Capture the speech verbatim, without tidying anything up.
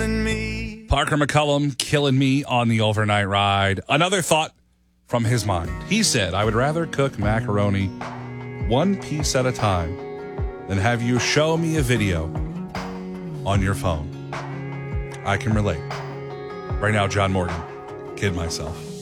killing me. Parker McCullum killing me on the overnight ride. Another thought from his mind. He said, I would rather cook macaroni one piece at a time than have you show me a video on your phone. I can relate. Right now, John Morgan, kid myself.